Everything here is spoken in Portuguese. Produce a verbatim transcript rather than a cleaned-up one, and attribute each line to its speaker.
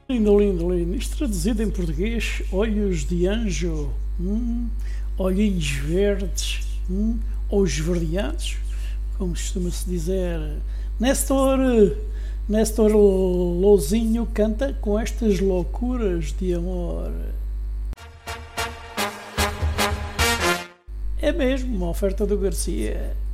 Speaker 1: Lindo, lindo, lindo. Isto traduzido em português, olhos de anjo, hum, olhinhos verdes, hum, ou esverdeados, como costuma-se dizer. Nestor, Nestor Louzinho canta com estas loucuras de amor. É mesmo uma oferta do Garcia.